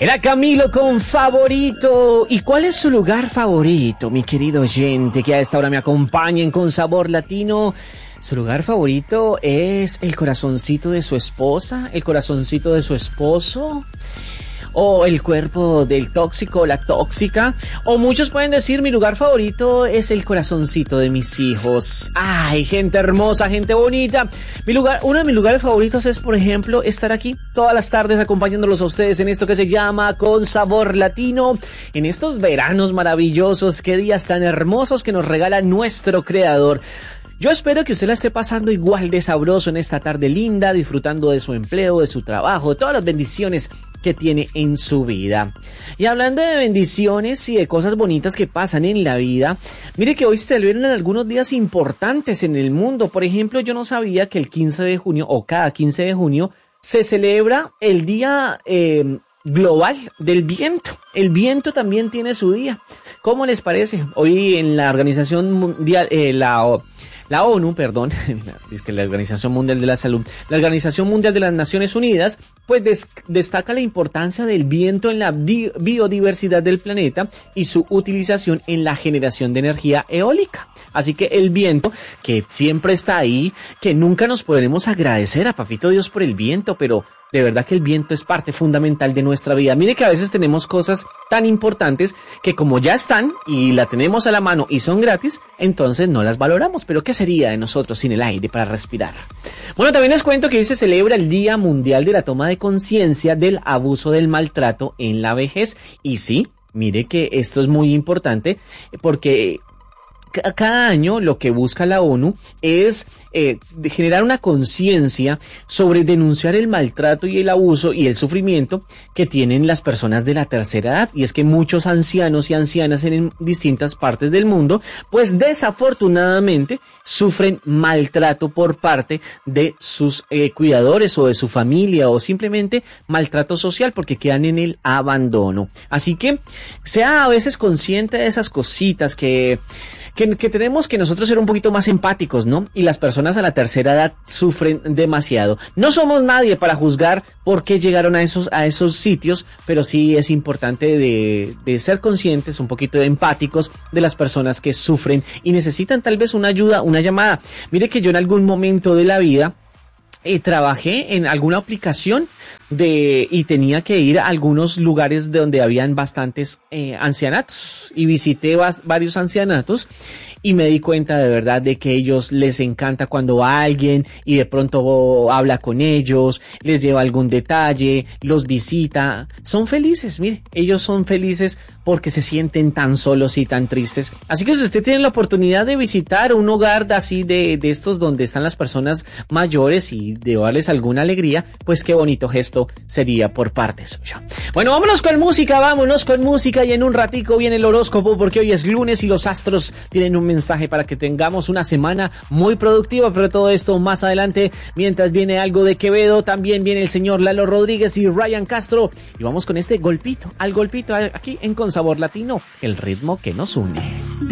Era Camilo con Favorito. ¿Y cuál es su lugar favorito, mi querido oyente, que a esta hora me acompañen con Sabor Latino? Su lugar favorito es el corazoncito de su esposa, el corazoncito de su esposo, o el cuerpo del tóxico o la tóxica, o muchos pueden decir mi lugar favorito es el corazoncito de mis hijos. Ay, gente hermosa, gente bonita. Uno de mis lugares favoritos es, por ejemplo, estar aquí todas las tardes acompañándolos a ustedes en esto que se llama Con Sabor Latino, en estos veranos maravillosos, qué días tan hermosos que nos regala nuestro creador. Yo espero que usted la esté pasando igual de sabroso en esta tarde linda, disfrutando de su empleo, de su trabajo, de todas las bendiciones que tiene en su vida. Y hablando de bendiciones y de cosas bonitas que pasan en la vida, mire que hoy se celebran algunos días importantes en el mundo. Por ejemplo, yo no sabía que el 15 de junio o cada 15 de junio se celebra el día global del viento. El viento también tiene su día. ¿Cómo les parece? Hoy en la Organización Mundial, la ONU, perdón, es que la Organización Mundial de la Salud, la Organización Mundial de las Naciones Unidas, pues destaca la importancia del viento en la biodiversidad del planeta y su utilización en la generación de energía eólica. Así que el viento, que siempre está ahí, que nunca nos podremos agradecer a Papito Dios por el viento, pero de verdad que el viento es parte fundamental de nuestra vida. Mire que a veces tenemos cosas tan importantes que como ya están y la tenemos a la mano y son gratis, entonces no las valoramos. Pero ¿qué sería de nosotros sin el aire para respirar? Bueno, también les cuento que hoy se celebra el Día Mundial de la Toma de Conciencia del Abuso del Maltrato en la Vejez. Y sí, mire que esto es muy importante porque cada año lo que busca la ONU es generar una conciencia sobre denunciar el maltrato y el abuso y el sufrimiento que tienen las personas de la tercera edad. Y es que muchos ancianos y ancianas en distintas partes del mundo, pues desafortunadamente sufren maltrato por parte de sus cuidadores o de su familia, o simplemente maltrato social porque quedan en el abandono. Así que sea a veces consciente de esas cositas que tenemos que nosotros ser un poquito más empáticos, ¿no? Y las personas a la tercera edad sufren demasiado. No somos nadie para juzgar por qué llegaron a esos sitios, pero sí es importante de ser conscientes, un poquito empáticos de las personas que sufren y necesitan tal vez una ayuda, una llamada. Mire que yo en algún momento de la vida trabajé en alguna aplicación y tenía que ir a algunos lugares donde habían bastantes ancianatos y visité varios ancianatos y me di cuenta de verdad de que ellos les encanta cuando va alguien y de pronto habla con ellos, les lleva algún detalle, los visita, son felices, mire, ellos son felices porque se sienten tan solos y tan tristes. Así que si usted tiene la oportunidad de visitar un hogar así de estos donde están las personas mayores y de darles alguna alegría, pues qué bonito gesto sería por parte suya. Bueno, vámonos con música y en un ratico viene el horóscopo porque hoy es lunes y los astros tienen un mensaje para que tengamos una semana muy productiva, pero todo esto más adelante, mientras viene algo de Quevedo, también viene el señor Lalo Rodríguez y Ryan Castro y vamos con este golpito aquí en Con Sabor Latino, el ritmo que nos une.